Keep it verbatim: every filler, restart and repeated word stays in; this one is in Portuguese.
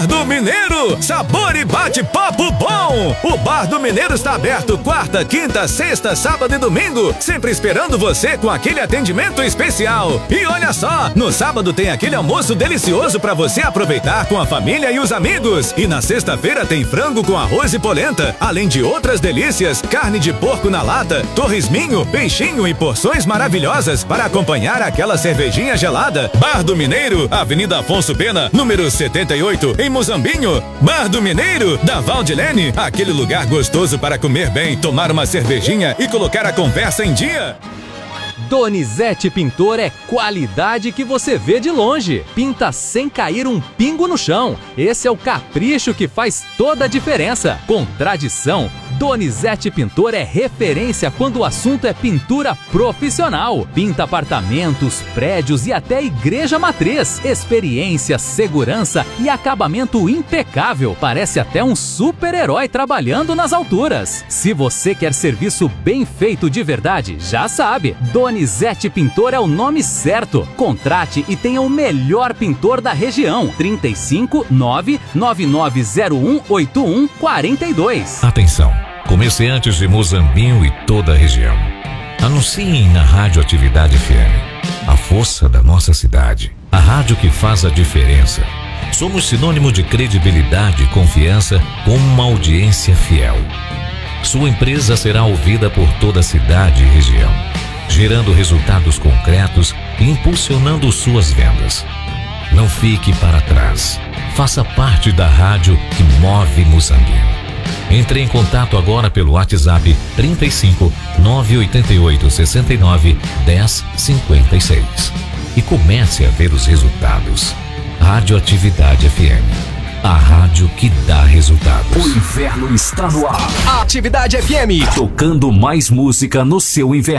Bar do Mineiro, sabor e bate-papo bom. O Bar do Mineiro está aberto quarta, quinta, sexta, sábado e domingo, sempre esperando você com aquele atendimento especial. E olha só, no sábado tem aquele almoço delicioso para você aproveitar com a família e os amigos. E na sexta-feira tem frango com arroz e polenta, além de outras delícias, carne de porco na lata, torresminho, peixinho e porções maravilhosas para acompanhar aquela cervejinha gelada. Bar do Mineiro, Avenida Afonso Pena, número setenta e oito, em Muzambinho. Bar do Mineiro, da Valdilene, aquele lugar gostoso para comer bem, tomar uma cervejinha e colocar a conversa em dia. Donizete Pintor é qualidade que você vê de longe. Pinta sem cair um pingo no chão. Esse é o capricho que faz toda a diferença. Com tradição, Donizete Pintor é referência quando o assunto é pintura profissional. Pinta apartamentos, prédios e até igreja matriz. Experiência, segurança e acabamento impecável. Parece até um super-herói trabalhando nas alturas. Se você quer serviço bem feito de verdade, já sabe, Donizete Pintor é o nome certo. Contrate e tenha o melhor pintor da região. trinta e cinco, nove nove nove zero um oito um quatro dois. Atenção, comerciantes de Muzambinho e toda a região. Anunciem na Rádio Atividade F M. A força da nossa cidade. A rádio que faz a diferença. Somos sinônimo de credibilidade e confiança com uma audiência fiel. Sua empresa será ouvida por toda a cidade e região, gerando resultados concretos e impulsionando suas vendas. Não fique para trás. Faça parte da rádio que move Muzambinho. Entre em contato agora pelo WhatsApp trinta e cinco, nove oito oito, seis nove, um zero cinco seis e comece a ver os resultados. Rádio Atividade F M. A rádio que dá resultados. O inverno está no ar. Atividade F M. Tocando mais música no seu inverno.